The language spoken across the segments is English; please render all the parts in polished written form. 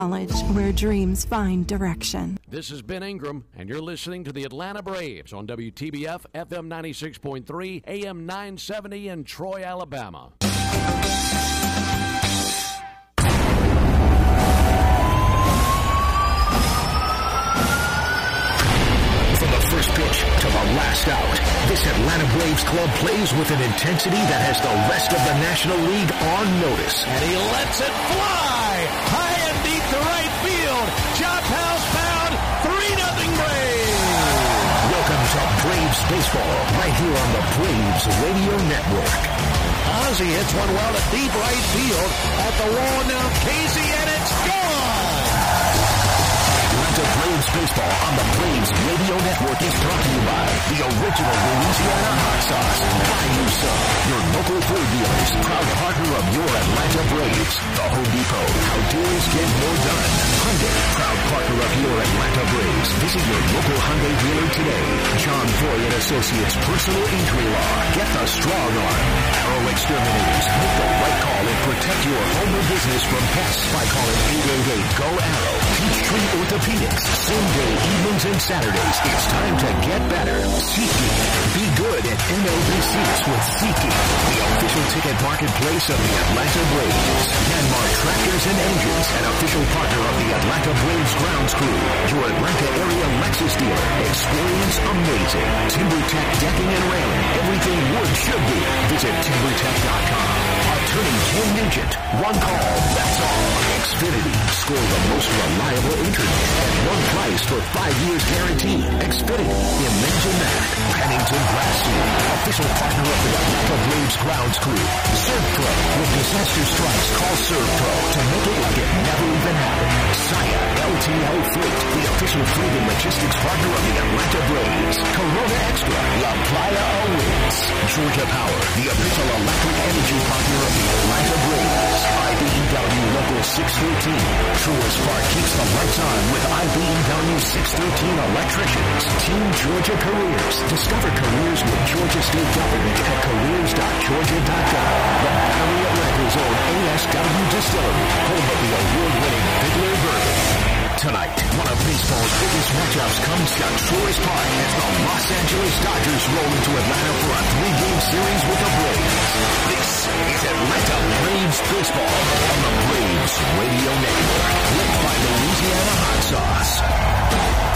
College, where dreams find direction. This is Ben Ingram, and you're listening to the Atlanta Braves on WTBF FM 96.3, AM 970 in Troy, Alabama. From the first pitch to the last out, this Atlanta Braves club plays with an intensity that has the rest of the National League on notice. And he lets it fly high and deep to right field. Chop house found, 3-0 Braves. Welcome to Braves Baseball, right here on the Braves Radio Network. Ozzie hits one well to deep right field at the wall. Now Casey, and it's gone. Atlanta Braves Baseball on the Braves Radio Network is brought to you by the original Louisiana hot sauce, Buy You Some. Your local food dealers, proud partner of your Atlanta Braves. The Home Depot, how deals get more done. Hyundai, proud partner of your Atlanta Braves. Visit your local Hyundai dealer today. John Foy and Associates Personal Injury Law. Get the strong arm. Arrow Exterminators. Make the right call and protect your home or business from pests by calling 888-GO-ARROW. Peachtree Orthopedics. Same day, evenings and Saturdays. It's time to get better. SeatGeek. Be good at MLB seats with SeatGeek, the official ticket marketplace of the Atlanta Braves. Yanmar Tractors and Engines, an official partner of the Atlanta Braves grounds crew. Your Atlanta area Lexus dealer. Experience amazing. TimberTech decking and railing. Everything wood should be. Visit TimberTech.com. Attorney Ken Nugent. One call, that's all. Xfinity. Score the most reliable internet at one price for 5 years guarantee. Xfinity. Imagine that. Pennington Grass Seed. Official partner of the Atlanta Braves grounds crew. ServPro. When disaster strikes, call ServPro to make it like it never even happened. Saya LTL Freight. The official freight and logistics partner of the Atlanta Braves. Corona Extra. La Playa awaits. Georgia Power. The official electric energy partner of the Atlanta Braves. IBEW Local 613. Truist Park keeps the lights on with IBEW 613 electricians. Team Georgia Careers. Discover careers with Georgia State Government at careers.georgia.gov. The Battery Atlanta's own ASW Distillery, home of the award-winning Bigler Bourbon. Tonight, one of baseball's biggest matchups comes to Truist Park as the Los Angeles Dodgers roll into Atlanta for a 3-game series with the Braves. This is Atlanta Braves Baseball on the Braves Radio Network, led by Louisiana Hot Sauce.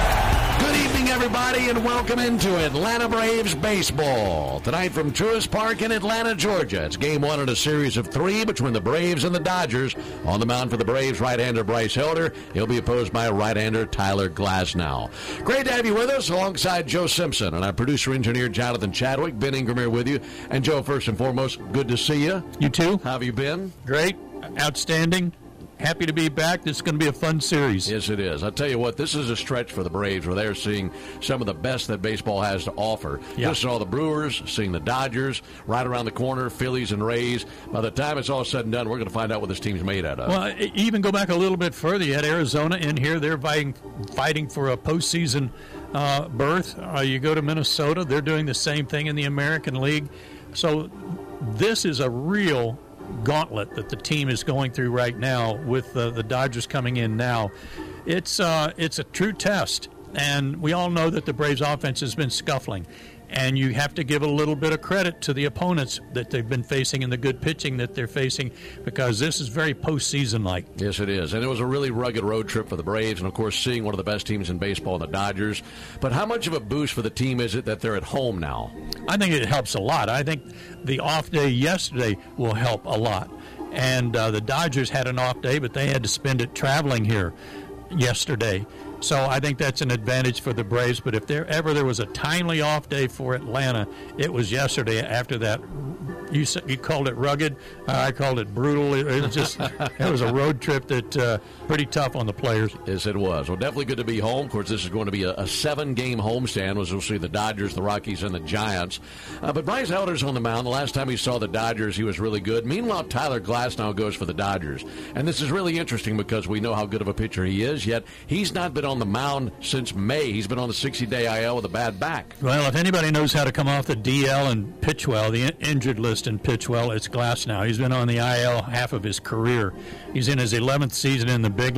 Good evening, everybody, and welcome into Atlanta Braves Baseball. Tonight from Truist Park in Atlanta, Georgia. It's game one in a series of 3 between the Braves and the Dodgers. On the mound for the Braves, right-hander Bryce Elder. He'll be opposed by right-hander Tyler Glasnow. Great to have you with us alongside Joe Simpson and our producer-engineer Jonathan Chadwick. Ben Ingram here with you. And Joe, first and foremost, good to see you. You too. How have you been? Great. Outstanding. Happy to be back. This is going to be a fun series. Yes, it is. I'll tell you what, this is a stretch for the Braves where they're seeing some of the best that baseball has to offer. Yeah. Just saw the Brewers, seeing the Dodgers, right around the corner, Phillies and Rays. By the time it's all said and done, we're going to find out what this team's made out of. Well, even go back a little bit further. You had Arizona in here. They're fighting for a postseason berth. You go to Minnesota. They're doing the same thing in the American League. So this is a real gauntlet that the team is going through right now with the Dodgers coming in now. It's a true test, and we all know that the Braves offense has been scuffling, and you have to give a little bit of credit to the opponents that they've been facing and the good pitching that they're facing, because this is very postseason-like. Yes, it is, and it was a really rugged road trip for the Braves, and of course seeing one of the best teams in baseball, the Dodgers. But how much of a boost for the team is it that they're at home now? I think it helps a lot. I think the off day yesterday will help a lot. And the Dodgers had an off day, but they had to spend it traveling here yesterday. So I think that's an advantage for the Braves. But if there was a timely off day for Atlanta, it was yesterday after that. You called it rugged. I called it brutal. It was a road trip that pretty tough on the players. Yes, it was. Well, definitely good to be home. Of course, this is going to be a 7-game homestand, as we'll see the Dodgers, the Rockies, and the Giants. But Bryce Elder's on the mound. The last time he saw the Dodgers, he was really good. Meanwhile, Tyler Glasnow goes for the Dodgers. And this is really interesting because we know how good of a pitcher he is, yet he's not been on the mound since May. He's been on the 60-day IL with a bad back. Well, if anybody knows how to come off the DL and pitch well, the injured list just didn't pitch well. It's Glasnow. He's been on the IL half of his career. He's in his 11th season in the big